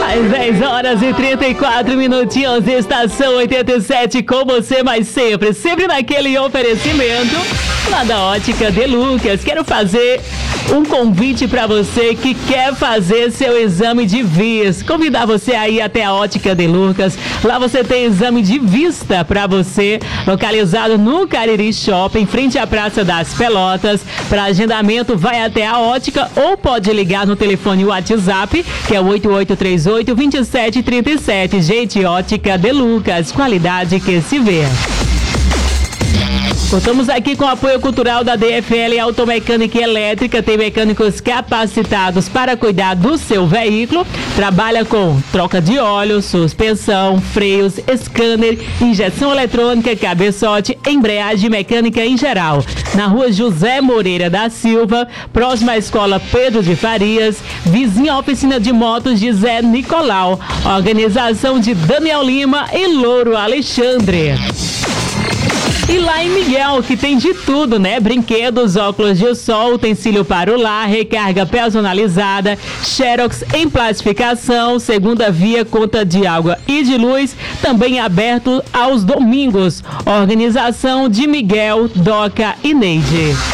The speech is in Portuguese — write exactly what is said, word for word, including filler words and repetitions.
Às dez horas e trinta e quatro minutinhos, estação oitenta e sete com você, mas sempre, sempre naquele oferecimento lá da Ótica De Lucas. Quero fazer um convite para você que quer fazer seu exame de vista. Convidar você aí até a Ótica De Lucas. Lá você tem exame de vista para você, localizado no Cariri Shopping, em frente à Praça das Pelotas. Para agendamento, vai até a Ótica ou pode ligar no telefone WhatsApp, que é o oito oito três oito, dois sete três sete. Gente, Ótica De Lucas, qualidade que se vê. Contamos aqui com o apoio cultural da D F L Automecânica e Elétrica. Tem mecânicos capacitados para cuidar do seu veículo. Trabalha com troca de óleo, suspensão, freios, scanner, injeção eletrônica, cabeçote, embreagem mecânica em geral. Na rua José Moreira da Silva, próxima à escola Pedro de Farias, vizinha à oficina de motos de Zé Nicolau. Organização de Daniel Lima e Louro Alexandre. E lá em Miguel, que tem de tudo, né? Brinquedos, óculos de sol, utensílio para o lar, recarga personalizada, xerox em plastificação, segunda via, conta de água e de luz, também aberto aos domingos. Organização de Miguel, Doca e Neide.